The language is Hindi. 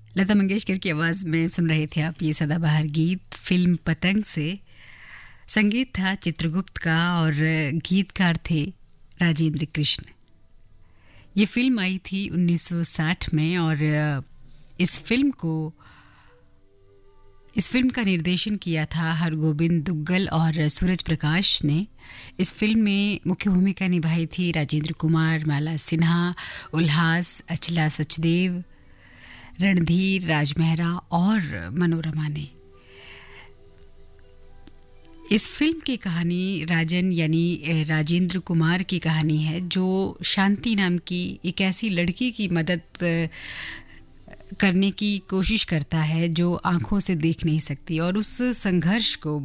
लता मंगेशकर की आवाज़ में सुन रहे थे आप ये सदाबहार गीत फिल्म पतंग से। संगीत था चित्रगुप्त का और गीतकार थे राजेंद्र कृष्ण। ये फिल्म आई थी 1960 में और इस फिल्म का निर्देशन किया था हरगोविंद दुग्गल और सूरज प्रकाश ने। इस फिल्म में मुख्य भूमिका निभाई थी राजेंद्र कुमार, माला सिन्हा, उल्हास, अचला सचदेव, रणधीर, राज मेहरा और मनोरमा ने। इस फिल्म की कहानी राजन यानी राजेंद्र कुमार की कहानी है, जो शांति नाम की एक ऐसी लड़की की मदद करने की कोशिश करता है जो आंखों से देख नहीं सकती और उस संघर्ष को